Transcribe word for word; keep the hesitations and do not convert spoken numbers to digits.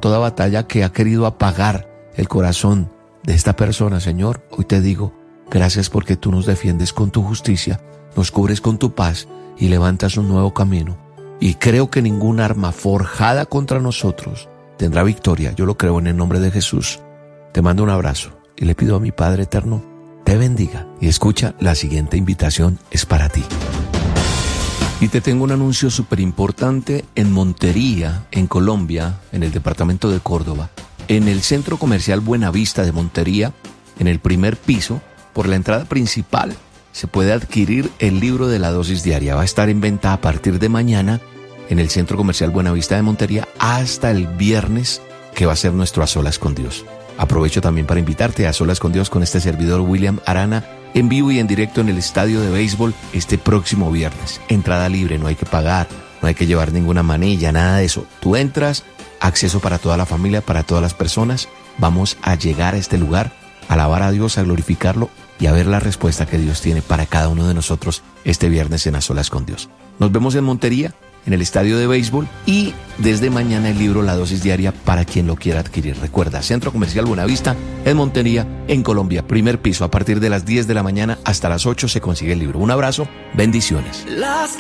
toda batalla que ha querido apagar el corazón de esta persona, Señor, hoy te digo, gracias porque tú nos defiendes con tu justicia, nos cubres con tu paz y levantas un nuevo camino. Y creo que ningún arma forjada contra nosotros tendrá victoria. Yo lo creo en el nombre de Jesús. Te mando un abrazo y le pido a mi Padre eterno, te bendiga. Y escucha, la siguiente invitación es para ti. Y te tengo un anuncio súper importante en Montería, en Colombia, en el departamento de Córdoba. En el Centro Comercial Buenavista de Montería, en el primer piso, por la entrada principal, se puede adquirir el libro de la dosis diaria. Va a estar en venta a partir de mañana en el Centro Comercial Buenavista de Montería hasta el viernes, que va a ser nuestro A Solas con Dios. Aprovecho también para invitarte a Solas con Dios con este servidor William Arana, en vivo y en directo en el estadio de béisbol este próximo viernes. Entrada libre, no hay que pagar, no hay que llevar ninguna manilla, nada de eso. Tú entras, acceso para toda la familia, para todas las personas. Vamos a llegar a este lugar, a alabar a Dios, a glorificarlo y a ver la respuesta que Dios tiene para cada uno de nosotros este viernes en A Solas con Dios. Nos vemos en Montería, en el estadio de béisbol, y desde mañana el libro La Dosis Diaria para quien lo quiera adquirir. Recuerda, Centro Comercial Buenavista en Montería, en Colombia, primer piso. A partir de las diez de la mañana hasta las ocho se consigue el libro. Un abrazo, bendiciones. Las